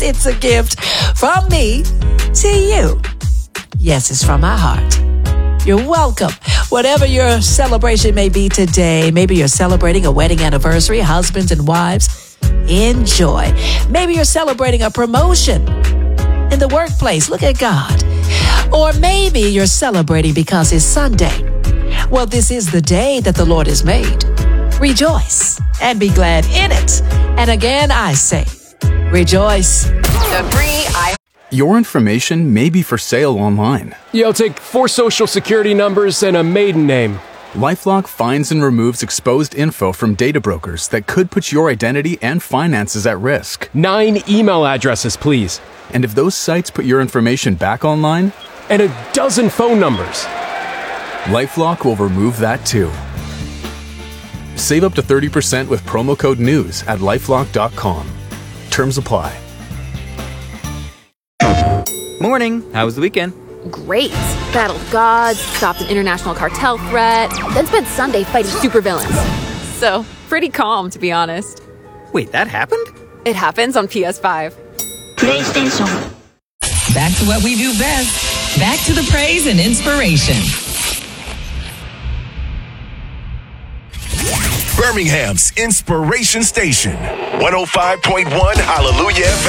It's a gift from me to you. Yes, it's from my heart. You're welcome. Whatever your celebration may be today, maybe you're celebrating a wedding anniversary, husbands and wives, enjoy. Maybe you're celebrating a promotion in the workplace. Look at God. Or maybe you're celebrating because it's Sunday. Well, this is the day that the Lord has made. Rejoice and be glad in it. And again, I say, rejoice. Your information may be for sale online. You'll take 4 social security numbers and a maiden name. LifeLock finds and removes exposed info from data brokers that could put your identity and finances at risk. 9 email addresses, please. And if those sites put your information back online, And a dozen phone numbers. LifeLock will remove that too. Save up to 30% with promo code NEWS at LifeLock.com. Terms apply. Morning. How was the weekend? Great. Battled gods, stopped an international cartel threat, then spent Sunday fighting supervillains. So, pretty calm, to be honest. Wait, that happened? It happens on PS5. PlayStation. Back to what we do best. Back to the praise and inspiration. Birmingham's Inspiration Station. 105.1 Hallelujah FM.